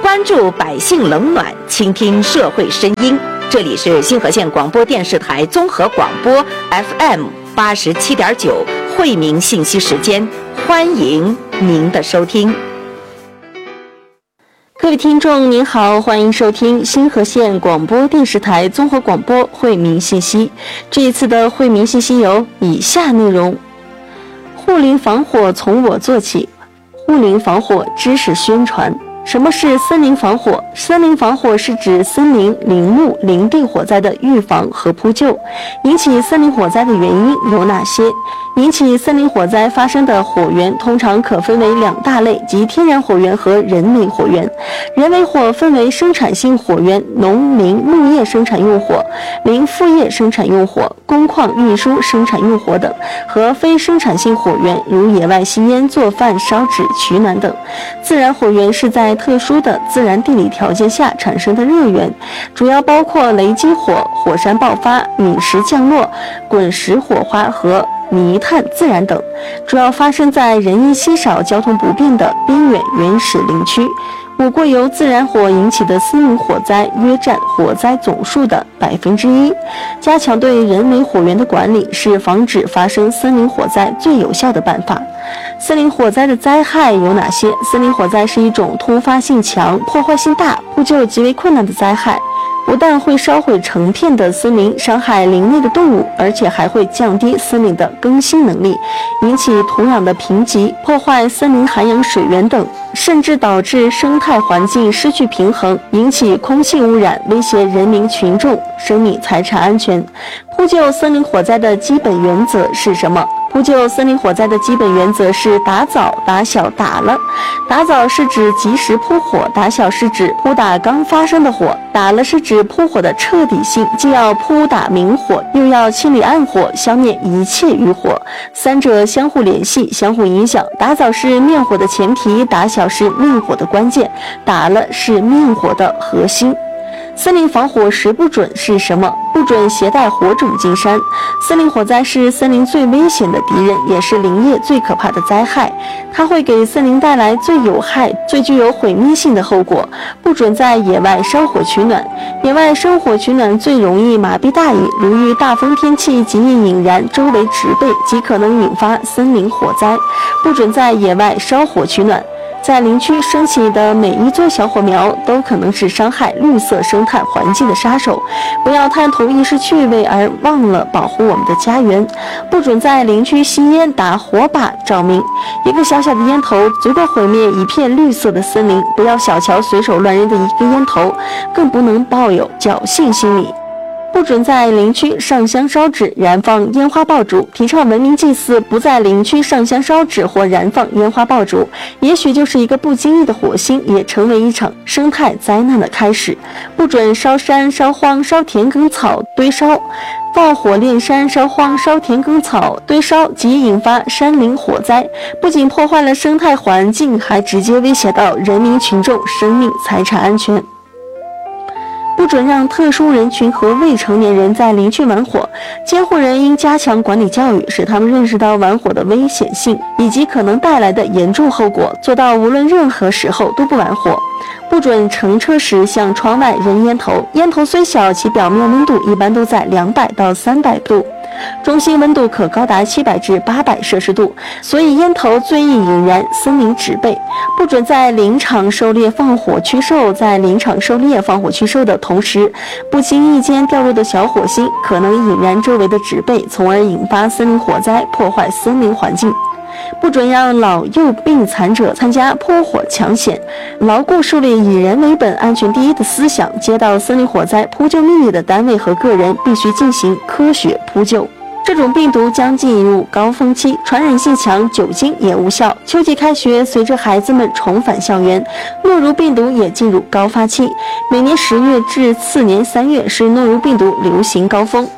关注百姓冷暖，倾听社会声音。这里是星河县广播电视台综合广播 FM87.9惠民信息时间，欢迎您的收听。 各位听众您好，欢迎收听星河县广播电视台综合广播惠民信息。这一次的惠民信息有以下内容：护林防火从我做起，护林防火知识宣传。什么是森林防火？森林防火是指森林、林木、林地火灾的预防和扑救。引起森林火灾的原因有哪些？引起森林火灾发生的火源通常可分为两大类，即天然火源和人为火源。人为火分为生产性火源、农林牧业生产用火、林副业生产用火、工矿运输生产用火等，和非生产性火源，如野外吸烟、做饭、烧纸、取暖等。自然火源是在特殊的自然地理条件下产生的热源，主要包括雷击火、火山爆发、陨石降落、滚石火花和泥炭自燃等，主要发生在人烟稀少、交通不便的边远原始林区。我国由自然火引起的森林火灾约占火灾总数的1%。加强对人为火源的管理是防止发生森林火灾最有效的办法。森林火灾的灾害有哪些？森林火灾是一种突发性强、破坏性大、扑救极为困难的灾害。不但会烧毁成片的森林，伤害林内的动物，而且还会降低森林的更新能力，引起土壤的贫瘠，破坏森林涵养水源等，甚至导致生态环境失去平衡，引起空气污染，威胁人民群众生命财产安全。扑救森林火灾的基本原则是什么？扑救森林火灾的基本原则是打早、打小、打了。打早是指及时扑火，打小是指扑打刚发生的火，打了是指扑火的彻底性，既要扑打明火，又要清理暗火，消灭一切余火，三者相互联系，相互影响。打早是灭火的前提，打小是灭火的关键，打了是灭火的核心。森林防火十不准是什么？不准携带火种进山。森林火灾是森林最危险的敌人，也是林业最可怕的灾害，它会给森林带来最有害、最具有毁灭性的后果。不准在野外烧火取暖。野外生火取暖最容易麻痹大意，如遇大风天气极易引燃周围植被，极可能引发森林火灾。不准在野外烧火取暖。在林区升起的每一座小火苗都可能是伤害绿色生态环境的杀手，不要贪图一时趣味而忘了保护我们的家园。不准在林区吸烟、打火把照明，一个小小的烟头足够毁灭一片绿色的森林，不要小瞧随手乱扔的一根烟头，更不能抱有侥幸心理。不准在林区上香烧纸、燃放烟花爆竹，提倡文明祭祀，不在林区上香烧纸或燃放烟花爆竹，也许就是一个不经意的火星，也成为一场生态灾难的开始。不准烧山、烧荒、烧田埂草、堆烧。放火炼山、烧荒、烧田埂草、堆烧，即引发山林火灾，不仅破坏了生态环境，还直接威胁到人民群众生命财产安全。不准让特殊人群和未成年人在林区玩火，监护人应加强管理教育，使他们认识到玩火的危险性以及可能带来的严重后果，做到无论任何时候都不玩火。不准乘车时向窗外扔烟头，烟头虽小，其表面温度一般都在200到300度，中心温度可高达700至800摄氏度，所以烟头最易引燃森林植被。不准在林场狩猎放火驱兽，在林场狩猎放火驱兽的同时，不经意间掉落的小火星可能引燃周围的植被，从而引发森林火灾，破坏森林环境。不准让老幼病残者参加扑火抢险，牢固树立以人为本、安全第一的思想。接到森林火灾扑救命令的单位和个人必须进行科学扑救。这种病毒将进入高峰期，传染性强，酒精也无效。秋季开学，随着孩子们重返校园，诺如病毒也进入高发期。每年10月至次年3月是诺如病毒流行高峰。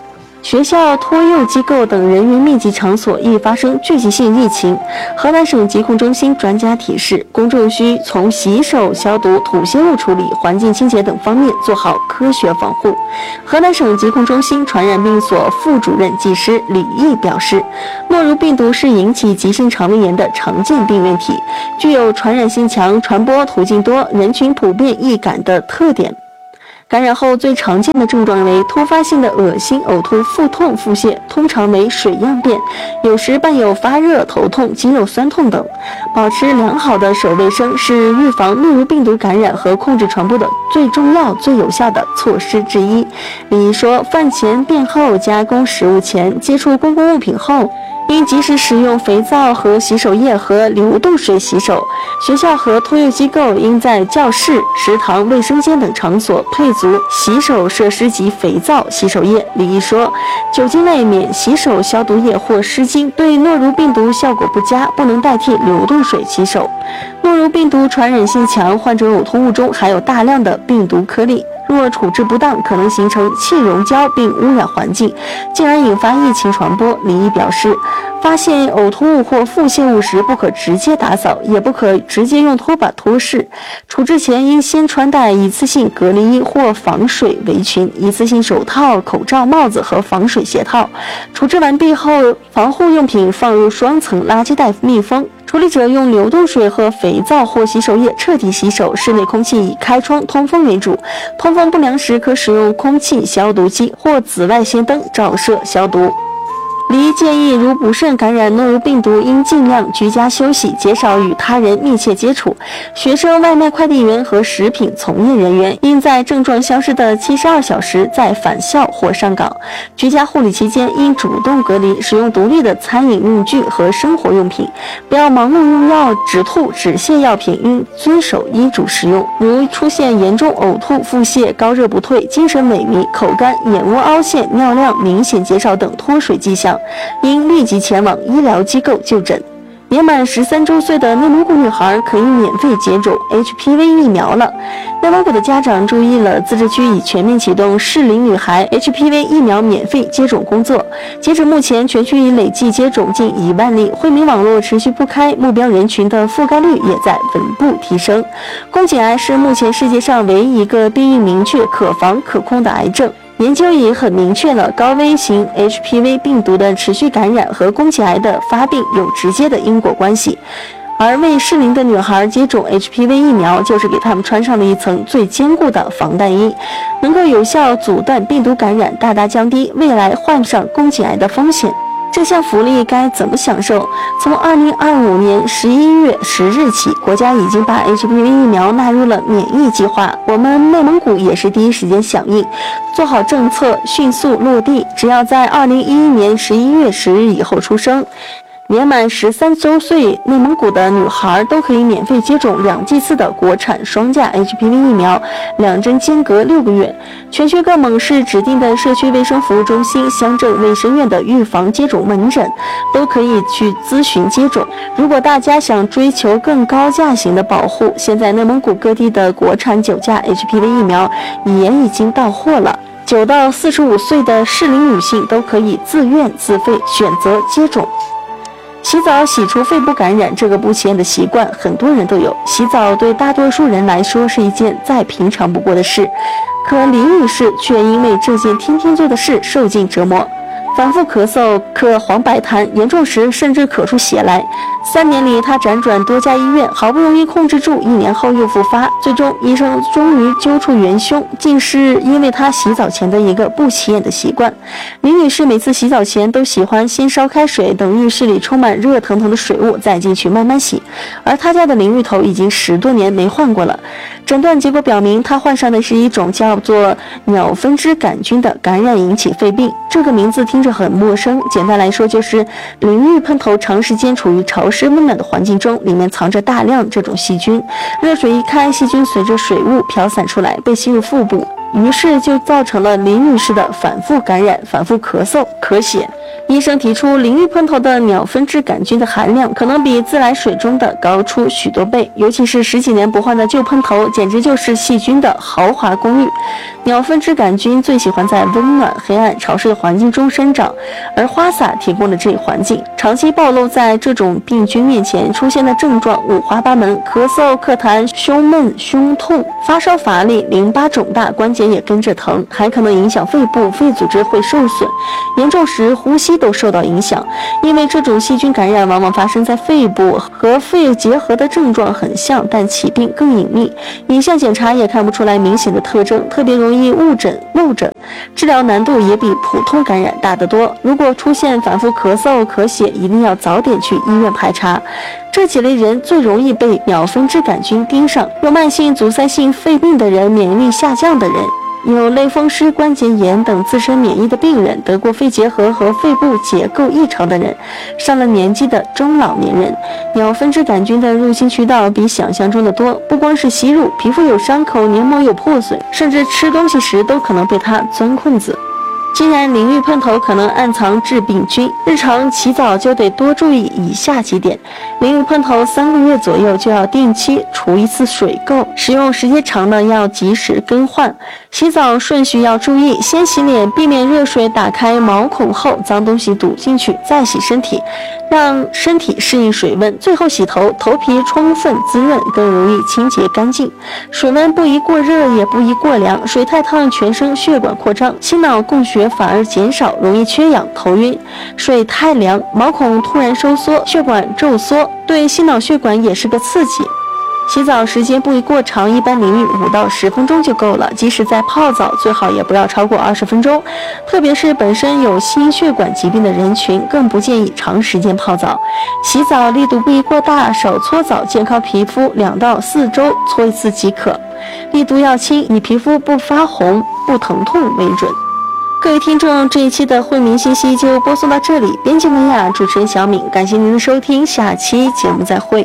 学校、托幼机构等人员密集场所易发生聚集性疫情。河南省疾控中心专家提示，公众需从洗手、消毒、吐泻物处理、环境清洁等方面做好科学防护。河南省疾控中心传染病所副主任技师李毅表示，诺如病毒是引起急性肠胃炎的常见病原体，具有传染性强、传播途径多、人群普遍易感的特点。感染后最常见的症状为突发性的恶心、呕吐、腹痛、腹泻，通常为水样便，有时伴有发热、头痛、肌肉酸痛等。保持良好的手卫生是预防诺如病毒感染和控制传播的最重要、最有效的措施之一。李毅说，饭前、便后、加工食物前、接触公共物品后，应及时使用肥皂和洗手液和流动水洗手。学校和托幼机构应在教室、食堂、卫生间等场所配足洗手设施及肥皂、洗手液。李毅说，酒精类免洗手消毒液或湿巾对诺如病毒效果不佳，不能代替流动水洗手。诺如病毒传染性强，患者呕吐物中含有大量的病毒颗粒，若处置不当，可能形成气溶胶并污染环境，进而引发疫情传播。李毅表示，发现呕吐物或腹泻物时，不可直接打扫，也不可直接用拖把拖拭。处置前应先穿戴一次性隔离衣或防水围裙、一次性手套、口罩、帽子和防水鞋套。处置完毕后，防护用品放入双层垃圾袋密封。处理者用流动水和肥皂或洗手液彻底洗手，室内空气以开窗通风为主，通风不良时可使用空气消毒机或紫外线灯照射消毒。李毅建议，如不慎感染诺如病毒，应尽量居家休息，减少与他人密切接触。学生、外卖快递员和食品从业人员应在症状消失的72小时再返校或上岗。居家护理期间应主动隔离，使用独立的餐饮用具和生活用品，不要盲目用药。止吐、止泻药品应遵守医嘱使用。如出现严重呕吐、腹泻、高热不退、精神萎靡、口干、眼窝凹陷、尿量明显减少等脱水迹象，应立即前往医疗机构就诊。年满13周岁的内蒙古女孩可以免费接种 HPV 疫苗了。内蒙古的家长注意了，自治区已全面启动适龄女孩 HPV 疫苗免费接种工作。截止目前，全区已累计接种近1万例，惠民网络持续铺开，目标人群的覆盖率也在稳步提升。宫颈癌是目前世界上唯一一个病因明确、可防可控的癌症。研究也很明确了，高危型 HPV 病毒的持续感染和宫颈癌的发病有直接的因果关系。而为适龄的女孩接种 HPV 疫苗，就是给她们穿上了一层最坚固的防弹衣，能够有效阻断病毒感染，大大降低未来患上宫颈癌的风险。这项福利该怎么享受？从2025年11月10日起，国家已经把 HPV 疫苗纳入了免疫计划。我们内蒙古也是第一时间响应，做好政策，迅速落地。只要在2011年11月10日以后出生，年满13周岁内蒙古的女孩都可以免费接种2剂次的国产双价 HPV 疫苗，2针间隔6个月。全区各蒙市指定的社区卫生服务中心、乡镇卫生院的预防接种门诊都可以去咨询接种。如果大家想追求更高价型的保护，现在内蒙古各地的国产9价 HPV 疫苗也已经到货了。9到45岁的适龄女性都可以自愿自费选择接种。洗澡洗除肺部感染这个不起眼的习惯，很多人都有。洗澡对大多数人来说是一件再平常不过的事，可李女士却因为这件天天做的事受尽折磨。反复咳嗽，咳黄白痰，严重时甚至咳出血来。3年里，她辗转多家医院，好不容易控制住，1年后又复发。最终，医生终于揪出元凶，竟是因为她洗澡前的一个不起眼的习惯。李女士每次洗澡前都喜欢先烧开水，等浴室里充满热腾腾的水雾，再进去慢慢洗。而她家的淋浴头已经10多年没换过了。诊断结果表明，她患上的是一种叫做鸟分支杆菌的感染引起肺病。这个名字听着很陌生，简单来说就是淋浴喷头长时间处于潮湿温暖的环境中，里面藏着大量这种细菌。热水一开，细菌随着水雾飘散出来，被吸入腹部，于是就造成了李女士的反复感染、反复咳嗽、咳血。 医生提出，淋浴喷头的鸟粪质杆菌的含量可能比自来水中的高出许多倍，尤其是10几年不换的旧喷头，简直就是细菌的豪华公寓。鸟粪质杆菌最喜欢在温暖、黑暗、潮湿的环境中生长，而花洒提供了这一环境。长期暴露在这种病菌面前，出现的症状五花八门：咳嗽、咳痰、胸闷、胸痛、发烧乏力、淋巴肿大，关节也跟着疼，还可能影响肺部，肺组织会受损，严重时呼吸都受到影响。因为这种细菌感染往往发生在肺部，和肺结核的症状很像，但起病更隐秘，影像检查也看不出来明显的特征，特别容易误诊漏诊，治疗难度也比普通感染大得多。如果出现反复咳嗽、咳血，一定要早点去医院排查。这几类人最容易被鸟粪质杆菌盯上，有慢性阻塞性肺病的人，免疫力下降的人，有类风湿关节炎等自身免疫的病人，得过肺结核和肺部结构异常的人，上了年纪的中老年人。鸟粪质杆菌的入侵渠道比想象中的多，不光是吸入，皮肤有伤口、黏膜有破损，甚至吃东西时都可能被它钻空子。既然淋浴喷头可能暗藏致病菌，日常洗澡就得多注意以下几点。淋浴喷头3个月左右就要定期除一次水垢，使用时间长了要及时更换。洗澡顺序要注意，先洗脸，避免热水打开毛孔后脏东西堵进去，再洗身体，让身体适应水温，最后洗头，头皮充分滋润，更容易清洁干净。水温不宜过热，也不宜过凉，水太烫全身血管扩张，心脑供血反而减少，容易缺氧头晕。水太凉，毛孔突然收缩，血管骤缩，对心脑血管也是个刺激。洗澡时间不宜过长，一般淋浴5到10分钟就够了，即使在泡澡最好也不要超过20分钟，特别是本身有心血管疾病的人群，更不建议长时间泡澡。洗澡力度不宜过大，少搓澡，健康皮肤2到4周搓一次即可，力度要轻，以皮肤不发红、不疼痛为准。各位听众，这一期的惠民信息就播送到这里，编辑文雅，主持人小敏，感谢您的收听，下期节目再会。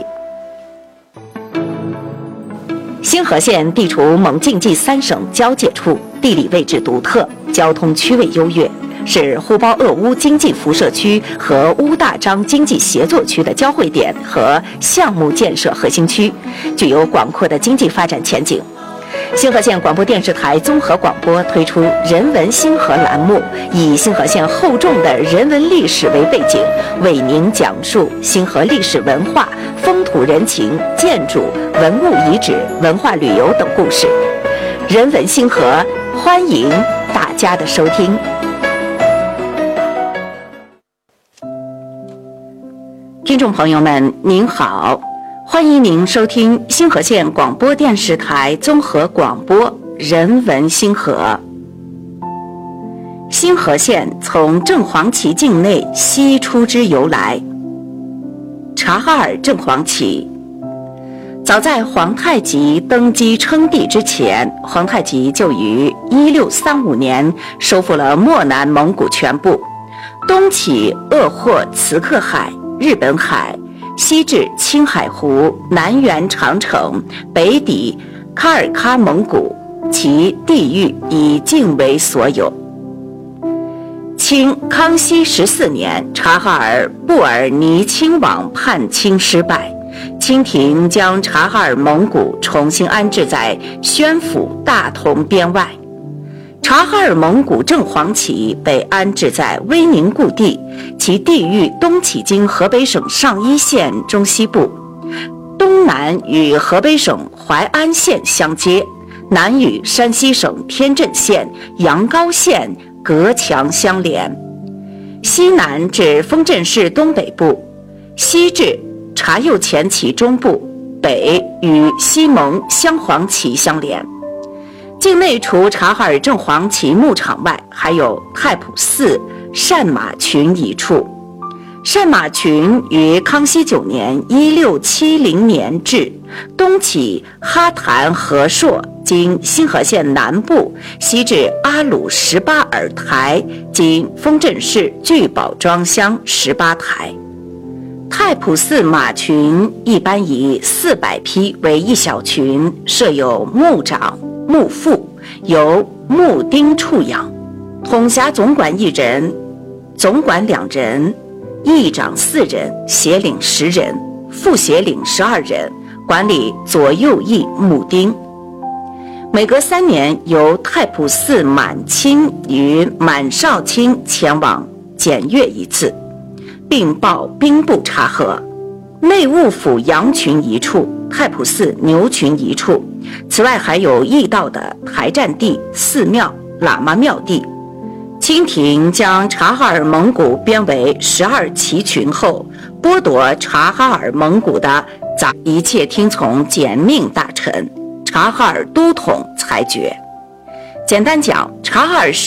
星河县地处蒙晋冀3省交界处，地理位置独特，交通区位优越，是呼包鄂乌经济辐射区和乌大张经济协作区的交汇点和项目建设核心区，具有广阔的经济发展前景。星河县广播电视台综合广播推出人文星河栏目，以星河县厚重的人文历史为背景，为您讲述星河历史文化、风土人情、建筑、文物遗址、文化旅游等故事。人文星河，欢迎大家的收听。听众朋友们，您好。欢迎您收听星河县广播电视台综合广播人文星河。星河县从正黄旗境内西出之由来。察哈尔正黄旗，早在皇太极登基称帝之前，皇太极就于1635年收复了漠南蒙古全部，东起鄂霍茨克海、日本海，西至青海湖，南缘长城，北抵喀尔喀蒙古，其地域以境为所有。清康熙14年，察哈尔布尔尼亲王叛清失败，清廷将察哈尔蒙古重新安置在宣府大同边外。察哈尔蒙古正黄旗被安置在威宁故地，其地域东起经河北省上邑县中西部，东南与河北省淮安县相接，南与山西省天镇县、阳高县隔墙相连，西南至丰镇市东北部，西至察右前旗中部，北与西蒙镶黄旗相连。境内除察哈尔正黄旗牧场外，还有太仆寺、善马群一处。善马群于康熙9年1670年置，东起哈坛和硕，经星河县南部，西至阿鲁18尔台，经丰镇市聚宝庄乡18台。太仆寺马群一般以400匹为一小群，设有牧长、牧副，由牧丁畜养，统辖总管1人， 总管2人，议长4人，协领10人，副协领12人，管理左右翼募丁。每隔3年，由太仆寺满卿与满少卿前往检阅一次，并报兵部查核。内务府羊群一处，太仆寺牛群一处，此外还有驿道的台占地、寺庙、喇嘛庙地。清廷将察哈尔蒙古编为12旗群后，剥夺察哈尔蒙古的一切听从简命大臣察哈尔都统裁决。简单讲，察哈尔